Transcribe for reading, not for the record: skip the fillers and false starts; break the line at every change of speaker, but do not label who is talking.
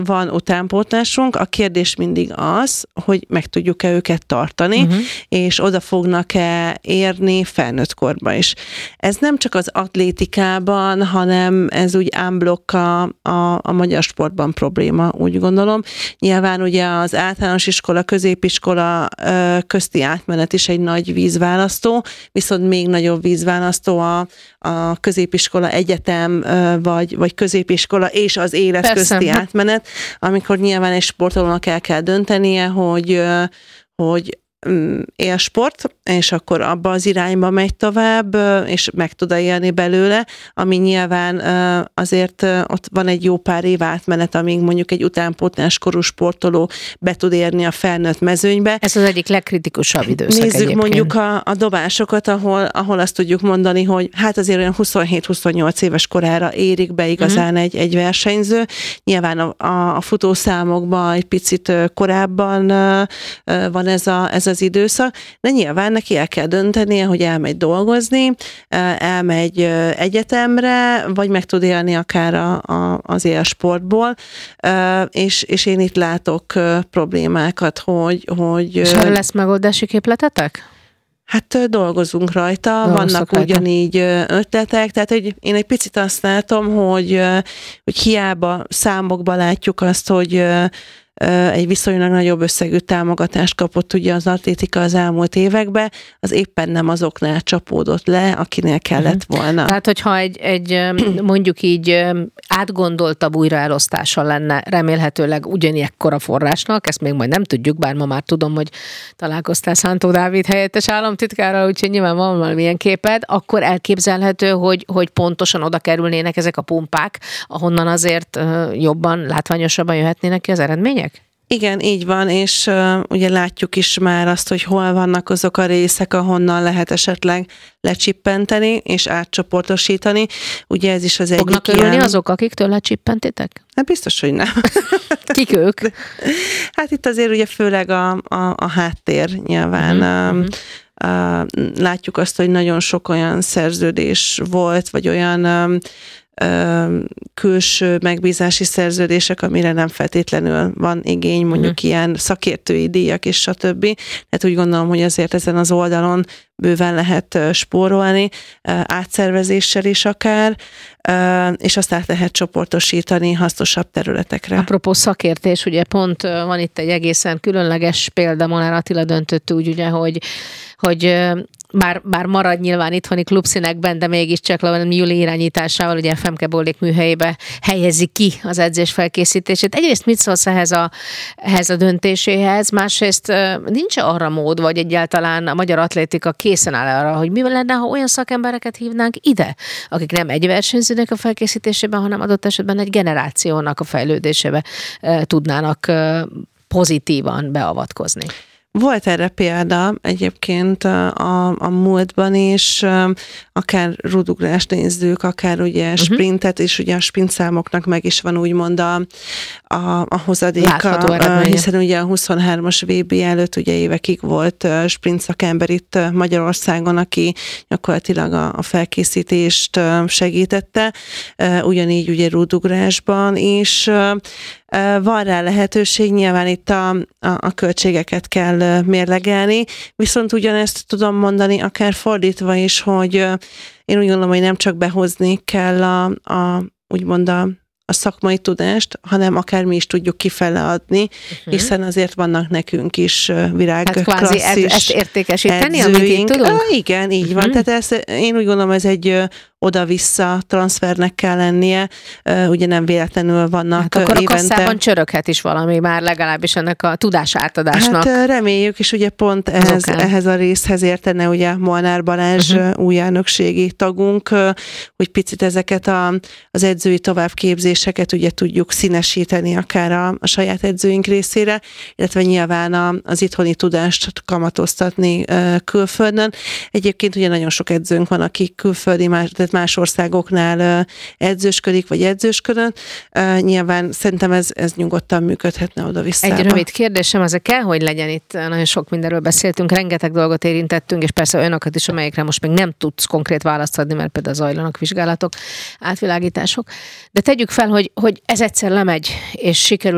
van utánpótlásunk, a kérdés mindig az, hogy meg tudjuk-e őket tartani, és oda fognak-e érni felnőtt korban is. Ez nem csak az atlétikában, hanem ez úgy unblock a magyar sportban probléma, úgy gondolom. Nyilván ugye az általános iskola, középiskola közti átmenet is egy nagy vízválasztó, viszont még nagyobb vízválasztó a középiskola, egyetem, vagy középiskola és az élet közti átmenet, amikor nyilván egy sportolónak el kell döntenie, hogy élsport, és akkor abba az irányba megy tovább, és meg tud élni belőle, ami nyilván azért ott van egy jó pár év átmenet, amíg mondjuk egy utánpótlás korú sportoló be tud érni a felnőtt mezőnybe.
Ez az egyik legkritikusabb időszak.
Nézzük
egyébként
mondjuk a dobásokat, ahol azt tudjuk mondani, hogy hát azért olyan 27-28 éves korára érik be igazán egy versenyző. Nyilván a futószámokban egy picit korábban van ez az időszak, de nyilván neki el kell döntenie, hogy elmegy dolgozni, elmegy egyetemre, vagy meg tud élni akár az élsportból, és én itt látok problémákat, hogy...
És erre lesz megoldási képletetek?
Hát dolgozunk rajta, vannak ugyanígy ötletek, tehát hogy én egy picit azt látom, hogy hiába számokban látjuk azt, hogy egy viszonylag nagyobb összegű támogatást kapott ugye az atlétika az elmúlt években, az éppen nem azoknál csapódott le, akinél kellett volna.
Tehát, hogyha egy mondjuk így átgondoltabb újraelosztása lenne remélhetőleg ugyanekkora forrásnak, ezt még majd nem tudjuk, bár ma már tudom, hogy találkoztál Szántó Dávid helyettes államtitkárral, úgyhogy nyilván van valamilyen képed, akkor elképzelhető, hogy pontosan oda kerülnének ezek a pumpák, ahonnan azért jobban, látványosabban jöhetnének ki az eredmények?
Igen, így van, és ugye látjuk is már azt, hogy hol vannak azok a részek, ahonnan lehet esetleg lecsippenteni és átcsoportosítani. Ugye ez is az egyik
Fognak örülni azok, akiktől lecsippentitek?
Hát biztos, hogy nem.
Kik ők?
Hát itt azért ugye főleg a háttér nyilván. Látjuk azt, hogy nagyon sok olyan szerződés volt, vagy olyan külső megbízási szerződések, amire nem feltétlenül van igény, mondjuk ilyen szakértői díjak és stb. Hát úgy gondolom, hogy azért ezen az oldalon bőven lehet spórolni, átszervezéssel is akár, és azt át lehet csoportosítani hasznosabb területekre.
Apropó szakértés, ugye pont van itt egy egészen különleges példa, Molnár Attila döntött úgy, ugye, hogy bár marad nyilván itthoni klubszínekben, de mégiscsak Júli irányításával ugye Femke Bollék műhelyébe helyezi ki az edzés felkészítését. Egyrészt mit szólsz ehhez a döntéséhez, másrészt nincs arra mód, vagy egyáltalán a magyar atlétika készen áll arra, hogy mi lenne, ha olyan szakembereket hívnánk ide, akik nem egy versenyzőnek a felkészítésében, hanem adott esetben egy generációnak a fejlődésébe tudnának pozitívan beavatkozni.
Volt erre példa egyébként a múltban is, akár rúdugrást nézzük, akár ugye sprintet, és ugye a sprintszámoknak meg is van úgymond a hozadéka, hiszen ugye a 23-as VB előtt ugye évekig volt sprint szakember itt Magyarországon, aki gyakorlatilag a felkészítést segítette, ugyanígy ugye rúdugrásban is. Van rá lehetőség, nyilván itt a költségeket kell mérlegelni, viszont ugyanezt tudom mondani akár fordítva is, hogy én úgy gondolom, hogy nem csak behozni kell úgymond a szakmai tudást, hanem akár mi is tudjuk kifele adni, hiszen azért vannak nekünk is virágklasszis
ezt értékesíteni, amit itt tudunk?
Igen, így van. Tehát én úgy gondolom, ez egy oda-vissza transfernek kell lennie, ugye nem véletlenül vannak
hát akkor
évente.
A kasszában csöröghet is valami már legalábbis ennek a tudás átadásnak.
Hát reméljük, és ugye pont ehhez a részhez értene ugye Molnár Balázs új elnökségi tagunk, hogy picit ezeket az edzői továbbképzéseket ugye tudjuk színesíteni akár a saját edzőink részére, illetve nyilván az itthoni tudást kamatoztatni külföldön. Egyébként ugye nagyon sok edzőnk van, akik külföldi, más országoknál edzősködik, vagy edzősködön. Nyilván szerintem ez nyugodtan működhetne oda-vissza.
Egy rövid kérdésem, az kell, hogy legyen itt, nagyon sok mindenről beszéltünk, rengeteg dolgot érintettünk, és persze olyanokat is, amelyekre most még nem tudsz konkrét választ adni, mert például zajlanak vizsgálatok, átvilágítások. De tegyük fel, hogy ez egyszer lemegy, és sikerül